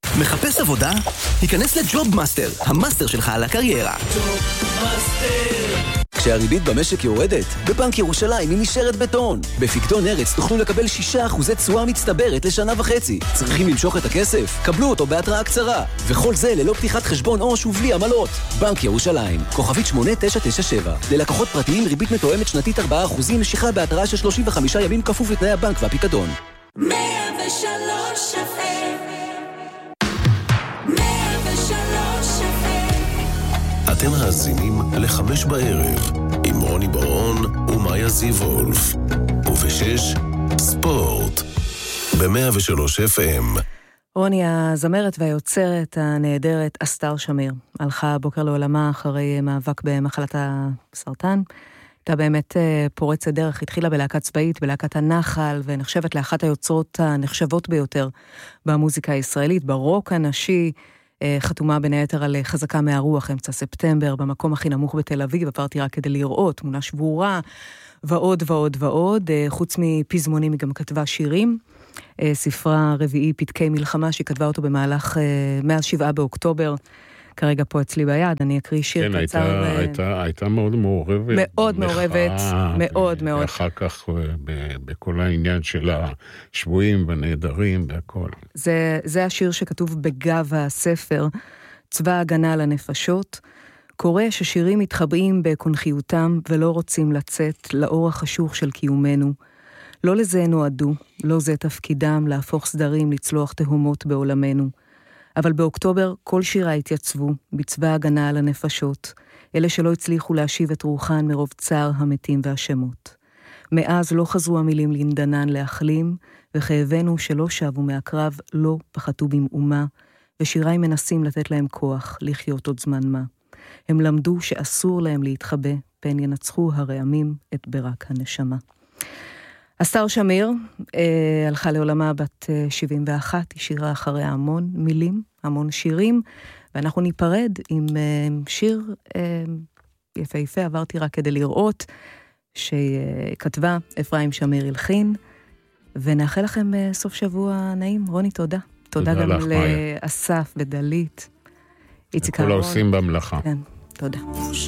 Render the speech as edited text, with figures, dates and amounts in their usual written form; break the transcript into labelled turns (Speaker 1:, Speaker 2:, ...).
Speaker 1: מחפש עבודה? היכנס לג'וב מאסטר, המאסטר שלך על הקריירה. כשהריבית במשק יורדת, בבנק ירושלים היא נשארת בטון. בפיקדון ארץ תוכלו לקבל 6% תשואה מצטברת לשנה וחצי. צריכים למשוך את הכסף? קבלו אותו בהתראה קצרה. וכל זה ללא פתיחת חשבון עו"ש ובלי עמלות. בנק ירושלים, כוכבית 8997. ללקוחות פרטיים ריבית מתואמת שנתית 4%, משיכה בהתראה של 35 ימים כפוף לתנאי הבנק והפיקדון.
Speaker 2: 103
Speaker 3: אתם מאזינים ל5 בערב עם רוני ברון ומאיה זיוולף, וב6 ספורט ב103 FM.
Speaker 4: רוני, הזמרת והיוצרת הנהדרת אסתר שמיר הלכה הבוקר לעולמה אחרי מאבק במחלת הסרטן. הייתה באמת פורצת דרך, התחילה בלהקת צבאית, בלהקת הנחל, ונחשבת לאחת היוצרות הנחשבות ביותר במוזיקה הישראלית, ברוק הנשי. חתומה בין היתר על חזקה מהרוח, אמצע ספטמבר, במקום הכי נמוך בתל אביב, עברתי רק כדי לראות, תמונה שבורה, ועוד ועוד ועוד. חוץ מפזמונים היא גם כתבה שירים, ספרה רביעי פתקי מלחמה, שהיא כתבה אותו במהלך, מאז 7 באוקטובר, כרגע פה אצלי ביד, אני אקריא שיר קצר.
Speaker 5: כן, הייתה מאוד מעורבת.
Speaker 4: מאוד מעורבת, מאוד מאוד.
Speaker 5: ואחר כך בכל העניין של השבויים והנהדרים והכל.
Speaker 4: זה השיר שכתוב בגב הספר, צבא ההגנה על הנפשות. קורא ששירים מתחברים בקונחיותם ולא רוצים לצאת לאור החשוך של קיומנו. לא לזה נועדו, לא זה תפקידם להפוך סדרים לצלוח תהומות בעולמנו. אבל באוקטובר כל שירה התייצבו בצבא ההגנה על הנפשות, אלה שלא הצליחו להשיב את רוחן מרוב צער המתים והשמות. מאז לא חזרו המילים לנדנן להחלים, וכאבנו שלא שבו מהקרב לא פחתו במאומה, ושיריי מנסים לתת להם כוח לחיות עוד זמן מה. הם למדו שאסור להם להתחבא, פן ינצחו הרעמים את ברק הנשמה. אסתר שמיר הלכה לעולמה בת 71, היא שירה אחרי המון מילים, המון שירים, ואנחנו ניפרד עם שיר יפהפה, עברתי רק כדי לראות, שכתבה אפרים שמיר הלחין, ונאחל לכם סוף שבוע נעים. רוני, תודה. תודה גם לאסף ודלית.
Speaker 5: כל העושים במלאכה.
Speaker 4: כן, תודה.